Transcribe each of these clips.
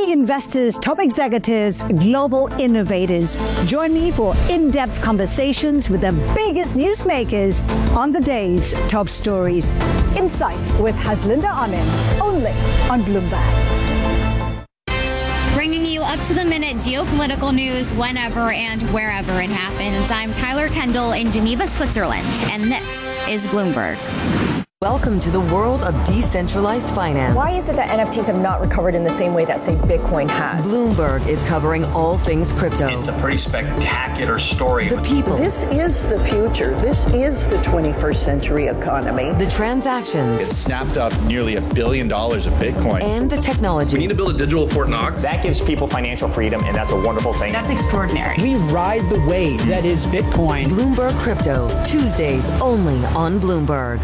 Leading investors, top executives, global innovators. Join me for in-depth conversations with the biggest newsmakers on the day's top stories. Insight with Haslinda Amin, only on Bloomberg. Bringing you up-to-the-minute geopolitical news whenever and wherever it happens. I'm Tyler Kendall in Geneva, Switzerland, and this is Bloomberg. Welcome to the world of decentralized finance. Why is it that NFTs have not recovered in the same way that, say, Bitcoin has? Bloomberg is covering all things crypto. It's a pretty spectacular story. The people. This is the future. This is the 21st century economy. The transactions. It snapped up nearly $1 billion of Bitcoin. And the technology. We need to build a digital Fort Knox. That gives people financial freedom, and that's a wonderful thing. That's extraordinary. We ride the wave that is Bitcoin. Bloomberg Crypto, Tuesdays only on Bloomberg.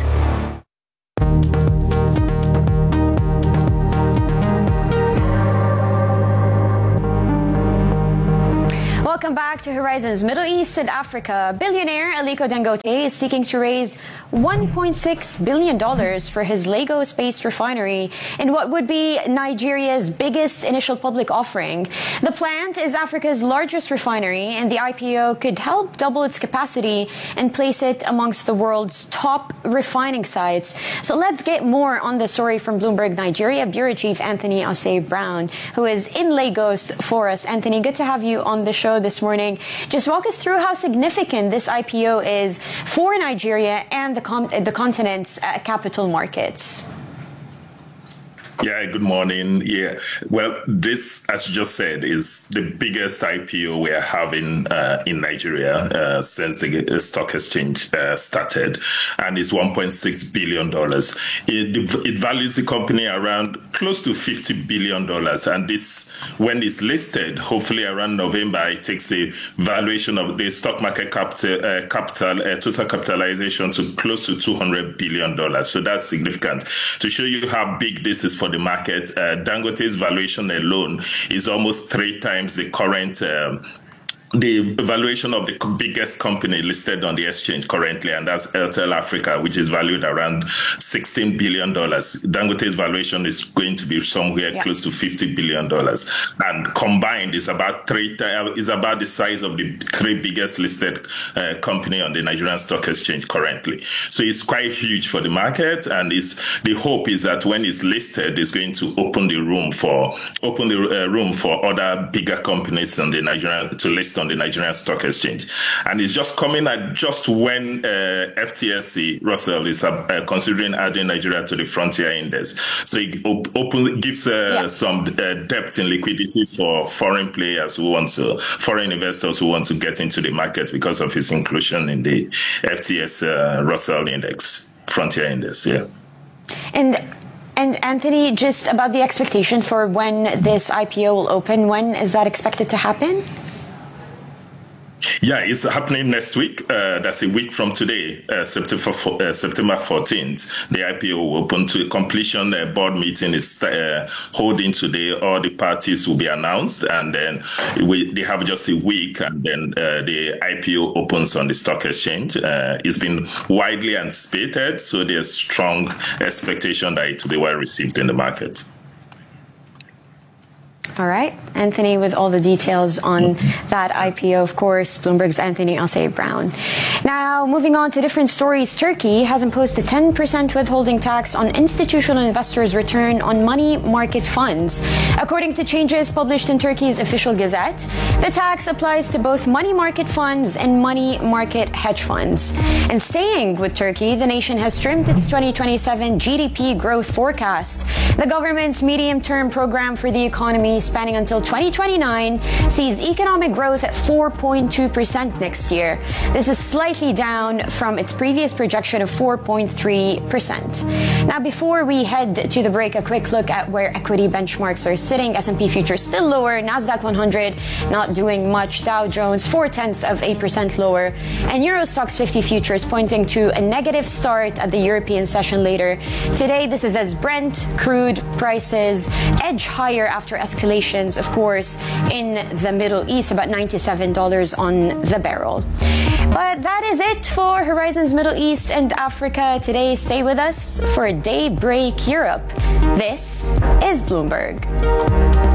Welcome back to Horizons Middle East and Africa. Billionaire Aliko Dangote is seeking to raise $1.6 billion for his Lagos-based refinery in what would be Nigeria's biggest initial public offering. The plant is Africa's largest refinery, and the IPO could help double its capacity and place it amongst the world's top refining sites. So let's get more on the story from Bloomberg Nigeria Bureau Chief Anthony Osei-Brown, who is in Lagos for us. Anthony, good to have you on the show this morning. Just walk us through how significant this IPO is for Nigeria and the continent's capital markets. Yeah, good morning. Yeah, well, this, as you just said, is the biggest IPO we are having in Nigeria since the stock exchange started, and it's $1.6 billion. It values the company around close to $50 billion, and this, when it's listed, hopefully around November, it takes the valuation of the stock market total capitalization to close to $200 billion. So that's significant. To show you how big this is for the market, Dangote's valuation alone is almost 3 times the current the valuation of the biggest company listed on the exchange currently, and that's Airtel Africa, which is valued around $16 billion. Dangote's valuation is going to be somewhere close to $50 billion. And combined is about the size of the 3 biggest listed company on the Nigerian Stock Exchange currently. So it's quite huge for the market, and the hope is that when it's listed, it's going to open the room for other bigger companies on the Nigerian to list on the Nigerian Stock Exchange. And it's just coming at just when FTSE Russell is considering adding Nigeria to the Frontier Index. So it gives some depth in liquidity for foreign investors who want to get into the market because of its inclusion in the FTSE Russell Index, Frontier Index. Yeah. And Anthony, just about the expectation for when this IPO will open, when is that expected to happen? Yeah, it's happening next week. That's a week from today, September 14th. The IPO will open to completion. The board meeting is holding today. All the parties will be announced, and then they have just a week, and then the IPO opens on the stock exchange. It's been widely anticipated, so there's strong expectation that it will be well received in the market. All right. Anthony, with all the details on that IPO, of course, Bloomberg's Anthony Osei-Brown. Now, moving on to different stories, Turkey has imposed a 10% withholding tax on institutional investors' return on money market funds. According to changes published in Turkey's official gazette, the tax applies to both money market funds and money market hedge funds. And staying with Turkey, the nation has trimmed its 2027 GDP growth forecast. The government's medium-term program for the economy spanning until 2029 sees economic growth at 4.2% next year. This is slightly down from its previous projection of 4.3%. Now, before we head to the break, a quick look at where equity benchmarks are sitting. S&P futures still lower, Nasdaq 100 not doing much, Dow Jones 0.4% lower, and Euro Stoxx 50 futures pointing to a negative start at the European session later today. This is as Brent crude prices edge higher after escalation, of course, in the Middle East, about $97 on the barrel. But that is it for Horizons Middle East and Africa today. Stay with us for Daybreak Europe. This is Bloomberg.